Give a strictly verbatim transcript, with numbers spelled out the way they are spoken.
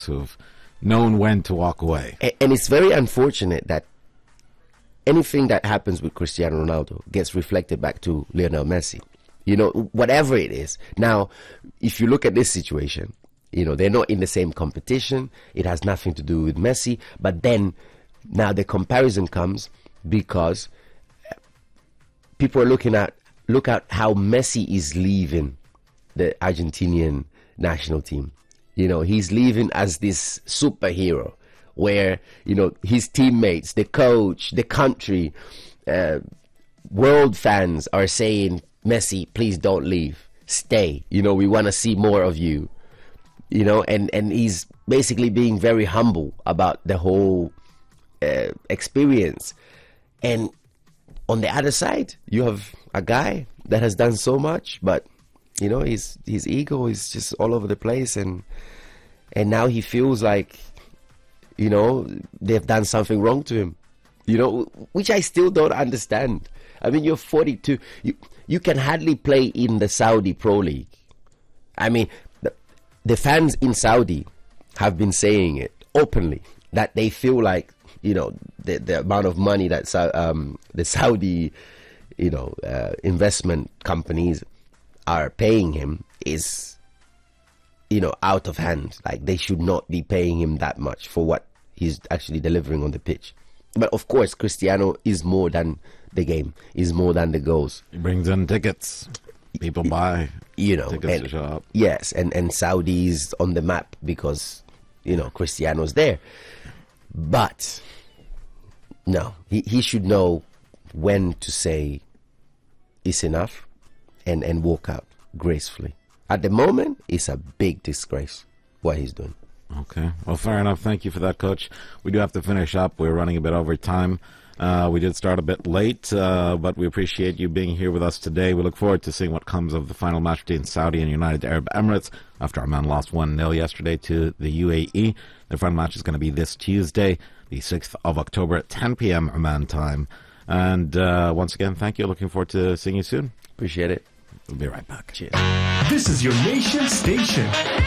who've known when to walk away. And, and it's very unfortunate that anything that happens with Cristiano Ronaldo gets reflected back to Lionel Messi. You know, whatever it is. Now, if you look at this situation, you know, they're not in the same competition. It has nothing to do with Messi. But then, now the comparison comes because people are looking at, look at how Messi is leaving the Argentinian national team. You know, he's leaving as this superhero where, you know, his teammates, the coach, the country, uh, world fans are saying, Messi, please don't leave. Stay. You know, we want to see more of you. You know, and, and he's basically being very humble about the whole uh, experience. And on the other side, you have a guy that has done so much, but, you know, his his ego is just all over the place. And and now he feels like, you know, they've done something wrong to him. You know, which I still don't understand. I mean, you're forty-two. You, you can hardly play in the Saudi Pro League. I mean, the, the fans in Saudi have been saying it openly, that they feel like, you know, the, the amount of money that um, the Saudi, you know, uh, investment companies are paying him is, you know, out of hand. Like, they should not be paying him that much for what he's actually delivering on the pitch. But of course, Cristiano is more than the game, is more than the goals. He brings in tickets. People buy, you know, tickets and, to show up. Yes, and, and Saudi is on the map because, you know, Cristiano's there. But, no, he, he should know when to say it's enough and, and walk out gracefully. At the moment, it's a big disgrace what he's doing. Okay. Well, fair enough. Thank you for that, Coach. We do have to finish up. We're running a bit over time. Uh, we did start a bit late, uh, but we appreciate you being here with us today. We look forward to seeing what comes of the final match between Saudi and United Arab Emirates after Oman lost one nil yesterday to the U A E. The final match is going to be this Tuesday, the sixth of October at ten p.m. Oman time. And uh, once again, thank you. Looking forward to seeing you soon. Appreciate it. We'll be right back. Cheers. This is your nation station.